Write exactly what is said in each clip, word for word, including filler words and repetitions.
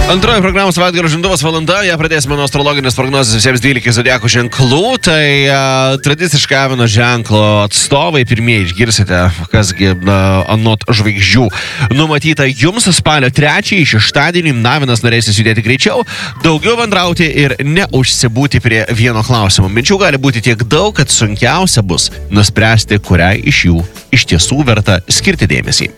Antroji programos savaitgalio žinduvas valanda, ją pradėsime nuo astrologinės prognozės visiems dvylikai zodiakų ženklų. Tai uh, tradiciškai avino ženklo atstovai pirmieji išgirsite, kasgi uh, anot žvaigždžių numatyta jums spalio trečiąjį šeštadienį. Avinas norėsis judėti greičiau, daugiau bendrauti ir neužsibūti prie vieno klausimo. Minčių gali būti tiek daug, kad sunkiausia bus nuspręsti, kuriai iš jų iš tiesų verta skirti dėmesį.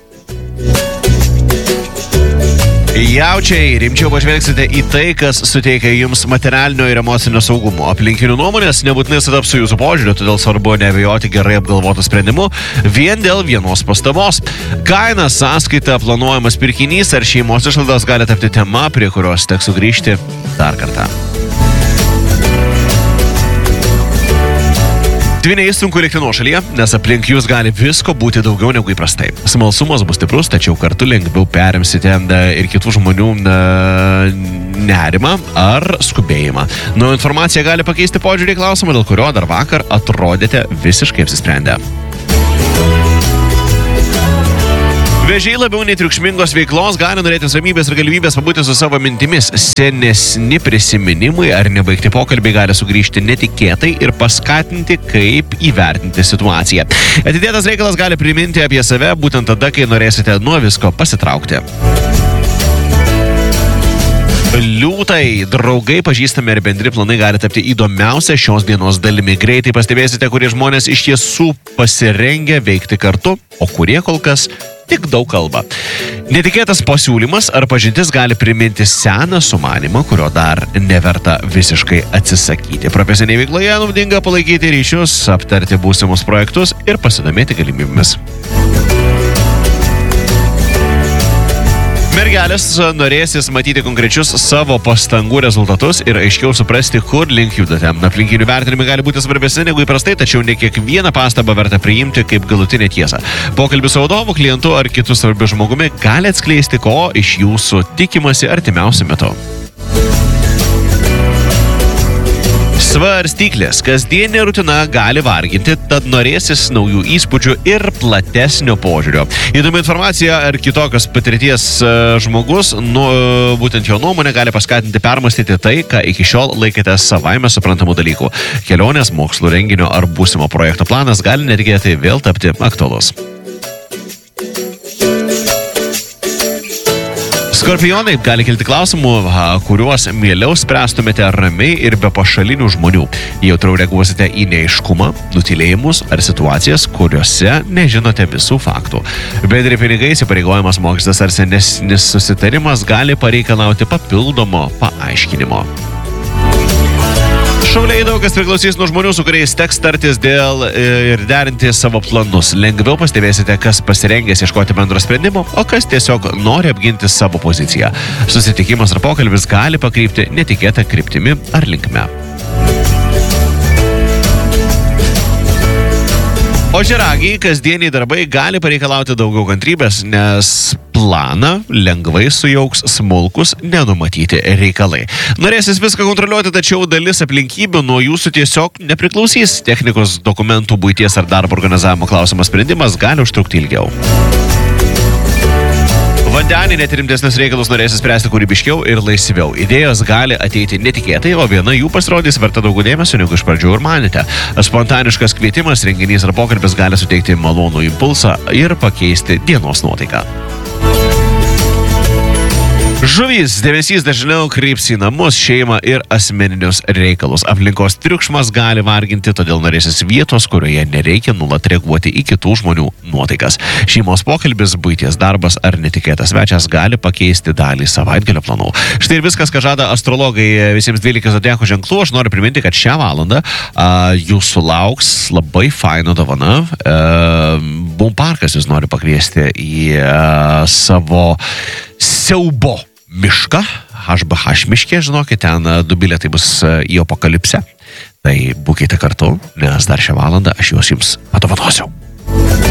Jaučiai, rimčiau pažvelgsite į tai, kas suteikia jums materialinio ir emocinio saugumo. Aplinkinių nuomonės nebūtinai sutaps su jūsų požiūriu, todėl svarbu neabejoti gerai apgalvotų sprendimu vien dėl vienos pastabos. Kaina, sąskaita, planuojamas pirkinys ar šeimos išlaidos gali tapti tema, prie kurios teks sugrįžti dar kartą. Dvyniai sunku likti nuošalyje, nes aplink jūs gali visko būti daugiau negu įprastai. Smalsumas bus stiprus, tačiau kartu lengviau perimsite ir kitų žmonių nerimą ar skubėjimą. Nauja informacija gali pakeisti požiūrį į klausimą, dėl kurio dar vakar atrodėte visiškai apsisprendę. Vėžiai labiau nei triukšmingos veiklos gali norėtis ramybės ir galimybės pabūti su savo mintimis. Senesni prisiminimai ar nebaigti pokalbiai gali sugrįžti netikėtai ir paskatinti, kaip įvertinti situaciją. Atidėtas reikalas gali priminti apie save būtent tada, kai norėsite nuo visko pasitraukti. Liūtai, draugai, pažįstami ir bendri planai gali tapti įdomiausia šios dienos dalimi. Greitai pastebėsite, kurie žmonės iš tiesų pasirengę veikti kartu, o kurie kol kas tik daug kalba. Netikėtas pasiūlymas ar pažintis gali priminti seną sumanimą, kurio dar neverta visiškai atsisakyti. Profesinėje veikloje naudinga palaikyti ryšius, aptarti būsimus projektus ir pasidomėti galimybėmis. Mergelės norėsis matyti konkrečius savo pastangų rezultatus ir aiškiau suprasti, kur link judate. Aplinkinių vertinimai gali būti svarbesni negu įprastai, tačiau ne kiekvieną pastabą verta priimti kaip galutinę tiesą. Pokalbis su vadovu, klientu ar kitu svarbiu žmogumi gali atskleisti, ko iš jūsų tikimasi artimiausiu metu. Svarstyklės. Kasdienė rutina gali varginti, tad norėsis naujų įspūdžių ir platesnio požiūrio. Įdomi informacija ar kitokios patirties žmogus, nu, būtent jo nuomonė gali paskatinti permastyti tai, ką iki šiol laikėte savaime suprantamų dalykų. Kelionės, mokslo renginio ar būsimo projekto planas gali netikėtai vėl tapti aktualus. Skorpionai, gali kilti klausimų, kuriuos mieliau spręstumėte ramiai ir be pašalinių žmonių. Jautriau reaguosite į neaiškumą, nutylėjimus ar situacijas, kuriuose nežinote visų faktų. Bendri pinigai, įsipareigojimas, mokestis ar senesnis susitarimas gali pareikalauti papildomo paaiškinimo. Šauliai, daug kas priklausys nuo žmonių, su kuriais teks tartis dėl ir derinti savo planus. Lengviau pastebėsite, kas pasirengęs ieškoti bendro sprendimo, o kas tiesiog nori apginti savo poziciją. Susitikimas ar pokalbis gali pakrypti netikėtą kryptimi ar linkme. Ožiaragiai, kasdieniai darbai gali pareikalauti daugiau kantrybės, nes planą lengvai sujauks smulkus nenumatyti reikalai. Norėsis viską kontroliuoti, tačiau dalis aplinkybių nuo jūsų tiesiog nepriklausys. Technikos, dokumentų, buities ar darbo organizavimo klausimo sprendimas gali užtrukti ilgiau. Vandenį net rimtesnius reikalus norėsis spręsti kūrybiškiau ir laisviau. Idėjos gali ateiti netikėtai, o viena jų pasirodys verta daugiau dėmesio, negu iš pradžių ir manėte. Spontaniškas kvietimas, renginys ar pokalbis gali suteikti malonų impulsą ir pakeisti dienos nuotaiką. Žuvys, dėmesys dažniau kryps į namus, šeimą ir asmeninius reikalus. Aplinkos triukšmas gali varginti, todėl norėsis vietos, kurioje nereikia nuolat reaguoti į kitų žmonių nuotaikas. Šeimos pokalbis, buities darbas ar netikėtas svečias gali pakeisti dalį savaitgalio planų. Štai ir viskas, ką žada astrologai visiems dvylikai zodiakų ženklų. Aš noriu priminti, kad šią valandą a, jūsų lauks labai faina dovana. Boom Parkas jūs nori pakviesti į a, savo siaubo mišką, H B H miške, žinokit, ten du bilietai bus į apokalipsę. Tai būkite kartu, nes dar šią valandą aš juos jums padovanosiu.